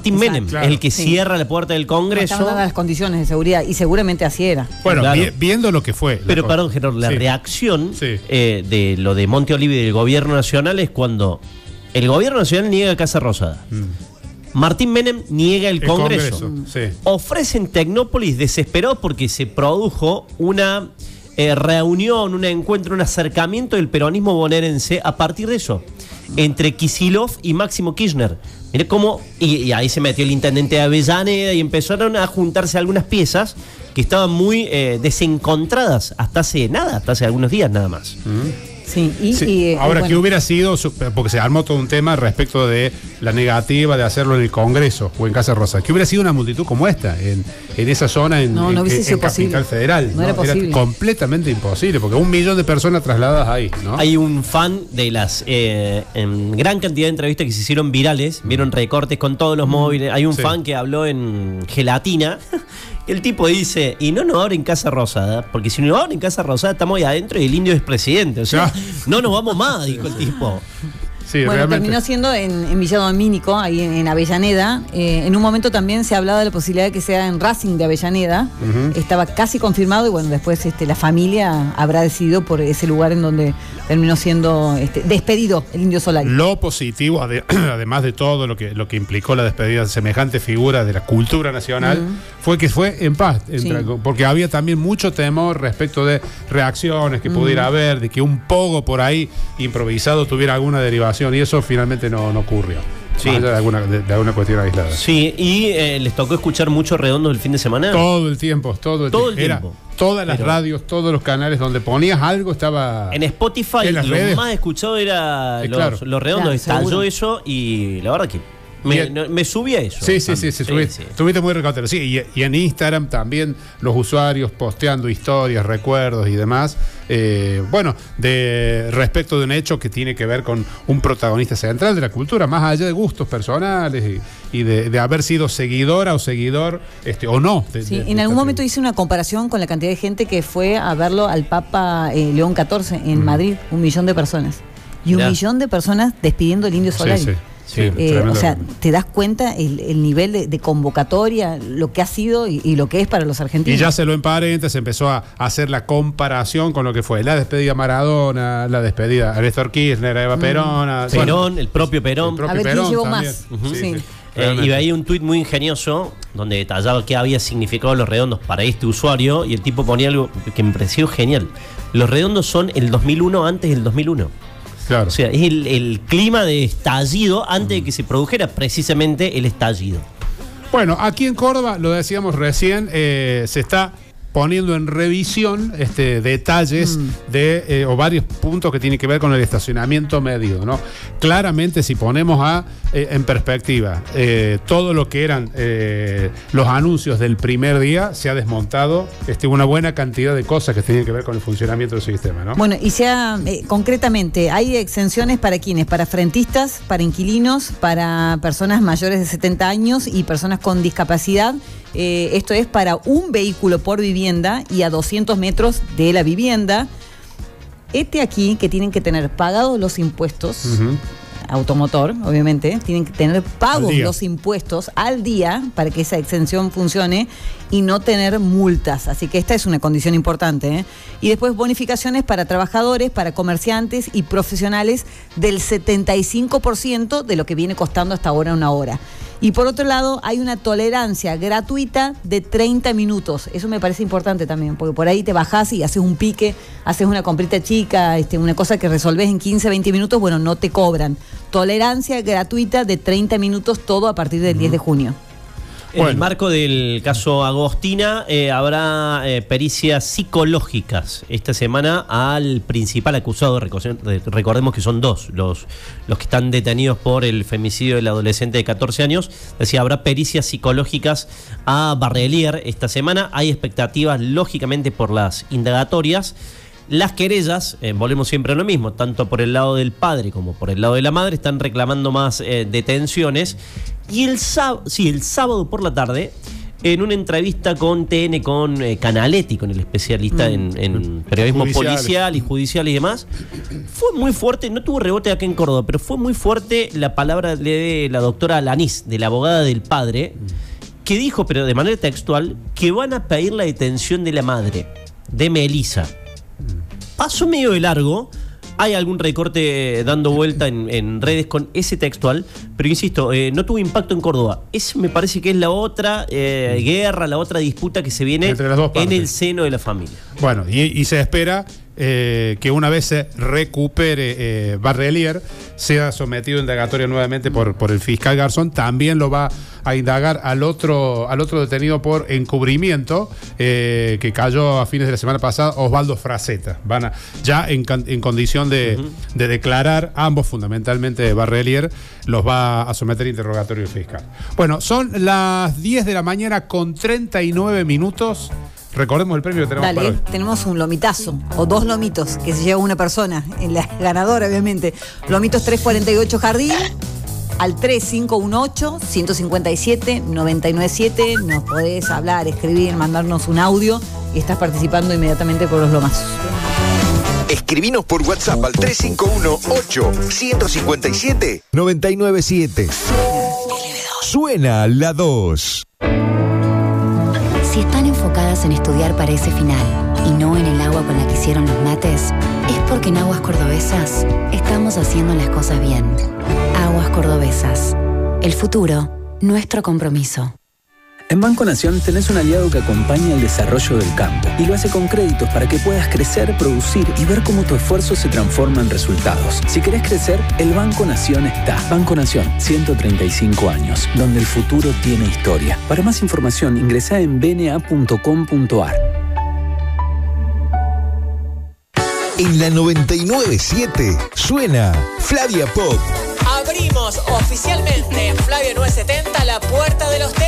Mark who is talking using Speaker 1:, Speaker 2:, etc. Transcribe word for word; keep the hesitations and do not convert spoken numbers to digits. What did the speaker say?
Speaker 1: Martín Exacto. Menem claro. es el que sí. cierra la puerta del Congreso.
Speaker 2: No estaban dadas las condiciones de seguridad y seguramente así era.
Speaker 3: Bueno, claro. vi, viendo lo que fue.
Speaker 1: Pero perdón, Gerardo, la sí. reacción sí. Eh, de lo de Monte Oliva y del gobierno nacional es cuando el gobierno nacional niega Casa Rosada. Mm. Martín Menem niega el, el Congreso. Congreso sí. Ofrecen Tecnópolis desesperados porque se produjo una eh, reunión, un encuentro, un acercamiento del peronismo bonaerense a partir de eso, entre Kicillof y Máximo Kirchner. Mire cómo, y, y ahí se metió el intendente de Avellaneda y empezaron a juntarse algunas piezas que estaban muy eh, desencontradas hasta hace nada, hasta hace algunos días nada más.
Speaker 2: Mm. Sí, y,
Speaker 3: sí.
Speaker 2: y,
Speaker 3: Ahora,
Speaker 2: bueno.
Speaker 3: ¿qué hubiera sido? Porque se armó todo un tema respecto de la negativa de hacerlo en el Congreso o en Casa Rosa. ¿Qué hubiera sido una multitud como esta en, en esa zona, en,
Speaker 2: no, no
Speaker 3: en, en, en Capital Federal?
Speaker 2: No,
Speaker 3: ¿no?
Speaker 2: era, posible.
Speaker 3: Era completamente imposible, porque un millón de personas trasladadas ahí, ¿no?
Speaker 1: Hay un fan de las eh, en gran cantidad de entrevistas que se hicieron virales, mm. vieron recortes con todos los mm. móviles. Hay un sí. fan que habló en Gelatina. El tipo dice, y no nos abren Casa Rosada, porque si nos abren Casa Rosada estamos ahí adentro y el indio es presidente. O sea, no nos vamos más, dijo el tipo.
Speaker 2: Sí, bueno, realmente. Terminó siendo en, en Villa Domínico, ahí en, en Avellaneda. Eh, en un momento también se hablaba de la posibilidad de que sea en Racing de Avellaneda. Uh-huh. Estaba casi confirmado y bueno, después este, la familia habrá decidido por ese lugar en donde terminó siendo este, despedido el Indio Solari.
Speaker 3: Lo positivo, además de todo lo que, lo que implicó la despedida de semejante figura de la cultura nacional, uh-huh. fue que fue en paz. Entre, sí. Porque había también mucho temor respecto de reacciones que uh-huh. pudiera haber, de que un pogo por ahí improvisado tuviera alguna derivación. Y eso finalmente no, no ocurrió. Sí. Más allá de alguna, de, de alguna cuestión aislada.
Speaker 1: Sí, y eh, les tocó escuchar mucho Redondo el fin de semana.
Speaker 3: Todo el tiempo, todo el
Speaker 1: todo
Speaker 3: tiempo.
Speaker 1: El
Speaker 3: Era
Speaker 1: tiempo.
Speaker 3: Todas las
Speaker 1: Pero,
Speaker 3: radios, todos los canales donde ponías algo estaba.
Speaker 1: En Spotify
Speaker 3: en las
Speaker 1: lo
Speaker 3: redes.
Speaker 1: más escuchado era
Speaker 3: eh,
Speaker 1: los,
Speaker 3: claro.
Speaker 1: los Redondos.
Speaker 2: Claro,
Speaker 1: estalló
Speaker 2: seguro.
Speaker 1: eso y la verdad que me, no, me subí a eso.
Speaker 3: Sí, sí, sí, sí, sí, sí. Estuviste muy recautado. Sí, y, y en Instagram también los usuarios posteando historias, recuerdos y demás. Eh, bueno, de respecto de un hecho que tiene que ver con un protagonista central de la cultura, más allá de gustos personales y, y de, de haber sido seguidora o seguidor este, o no. De,
Speaker 2: sí,
Speaker 3: de,
Speaker 2: en
Speaker 3: de
Speaker 2: algún momento hice una comparación con la cantidad de gente que fue a verlo al Papa eh, León catorce en mm. Madrid, un millón de personas. Y Mirá. un millón de personas despidiendo el Indio Solari. Sí, sí. Sí, eh, o sea, te das cuenta el, el nivel de, de convocatoria, lo que ha sido y, y lo que es para los argentinos.
Speaker 3: Y ya se lo emparenta, se empezó a, a hacer la comparación con lo que fue la despedida a Maradona, la despedida a Néstor Kirchner, a Eva mm. Perón, a,
Speaker 1: Perón,
Speaker 3: bueno,
Speaker 1: el propio Perón.
Speaker 3: El propio
Speaker 2: a ver
Speaker 3: Perón
Speaker 2: quién llegó
Speaker 3: también.
Speaker 2: más.
Speaker 1: Uh-huh.
Speaker 2: Sí.
Speaker 3: Sí,
Speaker 1: eh, y veía un tuit muy ingenioso donde detallaba qué había significado los Redondos para este usuario y el tipo ponía algo que me pareció genial. Los Redondos son el dos mil uno antes del dos mil uno.
Speaker 3: Claro.
Speaker 1: O sea, es el, el clima de estallido antes de que se produjera precisamente el estallido.
Speaker 3: Bueno, aquí en Córdoba, lo decíamos recién, eh, se está poniendo en revisión este, detalles mm. de eh, o varios puntos que tienen que ver con el estacionamiento medido, ¿no? Claramente, si ponemos a eh, en perspectiva eh, todo lo que eran eh, los anuncios del primer día, se ha desmontado este, una buena cantidad de cosas que tienen que ver con el funcionamiento del sistema, ¿no?
Speaker 2: Bueno, y sea eh, concretamente, hay exenciones para quiénes, para frentistas, para inquilinos, para personas mayores de setenta años y personas con discapacidad. Eh, esto es para un vehículo por vivienda y a doscientos metros de la vivienda. Este aquí que tienen que tener pagados los impuestos, uh-huh. automotor, obviamente, tienen que tener pagos los impuestos al día para que esa exención funcione y no tener multas. Así que esta es una condición importante, ¿eh? Y después bonificaciones para trabajadores, para comerciantes y profesionales del setenta y cinco por ciento de lo que viene costando hasta ahora una hora. Y por otro lado, hay una tolerancia gratuita de treinta minutos. Eso me parece importante también, porque por ahí te bajás y haces un pique, haces una comprita chica, este, una cosa que resolvés en quince, veinte minutos, bueno, no te cobran. Tolerancia gratuita de treinta minutos, todo a partir del uh-huh. diez de junio.
Speaker 1: En bueno. el marco del caso Agostina, eh, habrá eh, pericias psicológicas esta semana al principal acusado. Recordemos que son dos los, los que están detenidos por el femicidio del adolescente de catorce años. Decía, habrá pericias psicológicas a Barrelier esta semana. Hay expectativas, lógicamente, por las indagatorias. Las querellas, eh, volvemos siempre a lo mismo, tanto por el lado del padre como por el lado de la madre, están reclamando más eh, detenciones. Y el sábado, sí, el sábado por la tarde en una entrevista con T N, con eh, Canaletti, con el especialista mm. en, en periodismo judicial. policial y judicial y demás. Fue muy fuerte, no tuvo rebote acá en Córdoba, pero fue muy fuerte la palabra de la doctora Alanís, de la abogada del padre, mm. que dijo, pero de manera textual, que van a pedir la detención de la madre, de Melissa. Mm. Pasó medio de largo. Hay algún recorte dando vuelta en, en redes con ese textual, pero insisto, eh, no tuvo impacto en Córdoba. Ese me parece que es la otra eh, guerra, la otra disputa que se viene entre las dos partes, en el seno de la familia.
Speaker 3: Bueno, y, y se espera eh, que una vez se recupere eh, Barrelier, sea sometido a indagatoria nuevamente por, por el fiscal Garzón. También lo va a indagar al otro, al otro detenido por encubrimiento, eh, que cayó a fines de la semana pasada, Osvaldo Fraceta. Van a, ya en, en condición de, uh-huh. de declarar, ambos fundamentalmente Barrelier, los va a someter a interrogatorio el fiscal. Bueno, son las diez de la mañana con treinta y nueve minutos. Recordemos el premio que tenemos.
Speaker 2: Dale,
Speaker 3: para hoy.
Speaker 2: Tenemos un lomitazo, o dos lomitos, que se lleva una persona, en la ganadora, obviamente. Lomitos trescientos cuarenta y ocho Jardín, al tres cinco uno ocho, uno cinco siete, nueve nueve siete. Nos podés hablar, escribir, mandarnos un audio y estás participando inmediatamente por los lomazos.
Speaker 4: Escribinos por WhatsApp al tres cinco uno ocho, uno cinco siete, nueve nueve siete. Suena la dos.
Speaker 5: Si están enfocadas en estudiar para ese final y no en el agua con la que hicieron los mates, es porque en Aguas Cordobesas estamos haciendo las cosas bien. Aguas Cordobesas. El futuro, nuestro compromiso.
Speaker 6: En Banco Nación tenés un aliado que acompaña el desarrollo del campo y lo hace con créditos para que puedas crecer, producir y ver cómo tu esfuerzo se transforma en resultados. Si querés crecer, el Banco Nación está. Banco Nación, ciento treinta y cinco años, donde el futuro tiene historia. Para más información, ingresá en b n a punto com punto a r.
Speaker 4: En la noventa y nueve punto siete suena Flavia Pop.
Speaker 7: Abrimos oficialmente en Flavia novecientos setenta la puerta de los